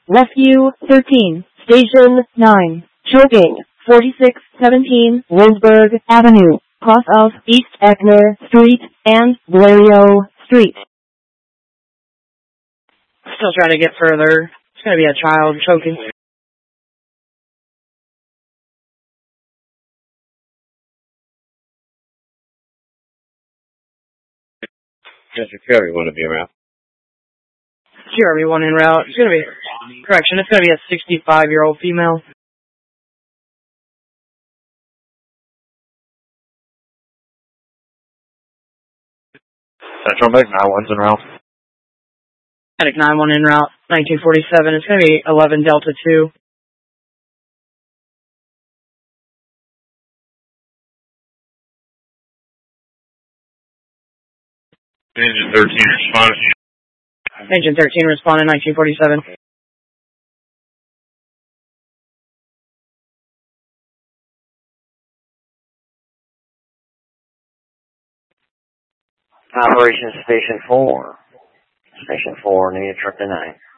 Rescue 13, Station 9, choking, 4617 Wilsburg Avenue, cross of East Eckner Street and Blériot Street. Still trying to get further. It's going to be a child choking. Yes, QRV1 to be around. QRV1 en route. It's going to be, correction, it's going to be a 65-year-old female. Central Medic 9-1's en route. Medic 9-1 en route, 1947. It's going to be 11 Delta 2. Engine 13 responding. Engine 13 responding, 1947. Operation Station 4. Station 4, need a truck to 9.